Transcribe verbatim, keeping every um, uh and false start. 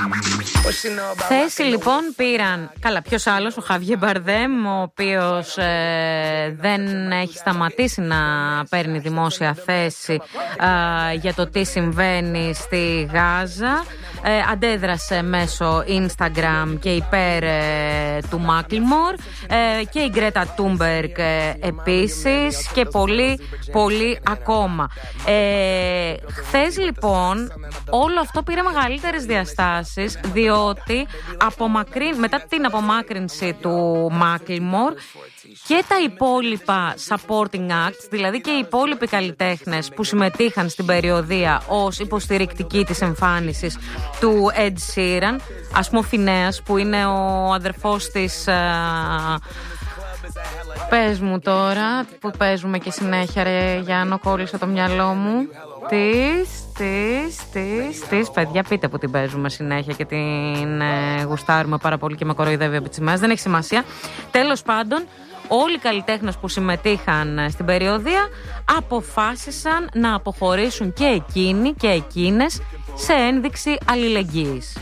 Θέση λοιπόν πήραν, καλά, ποιος άλλος, ο Χαβιέ Μπαρδέμ, ο οποίος ε, δεν έχει σταματήσει να παίρνει δημόσια θέση ε, για το τι συμβαίνει στη Γάζα. Ε, αντέδρασε μέσω Instagram και υπέρ ε, του Μάκλιμορ ε, και η Γκρέτα Τούνμπεργκ ε, επίσης και πολύ πολύ ακόμα. Ε, χθες λοιπόν όλο αυτό πήρε μεγαλύτερες διαστάσεις, διότι απομακρύν, μετά την απομάκρυνση του Μάκλιμορ και τα υπόλοιπα supporting acts, δηλαδή και οι υπόλοιποι καλλιτέχνες που συμμετείχαν στην περιοδία ως υποστηρικτικοί της εμφάνισης του Ed Sheeran, ας πούμε ο Φινέας που είναι ο αδερφός της... Α, πες μου τώρα, που παίζουμε και συνέχεια ρε Γιάννο, κόλλησε το μυαλό μου. Της, της, της, της, παιδιά πείτε που την παίζουμε συνέχεια και την ε, γουστάρουμε πάρα πολύ και με κοροϊδεύει από τις ημέρες, δεν έχει σημασία. Τέλος πάντων, όλοι οι καλλιτέχνες που συμμετείχαν στην περιοδία αποφάσισαν να αποχωρήσουν και εκείνοι και εκείνες σε ένδειξη αλληλεγγύης.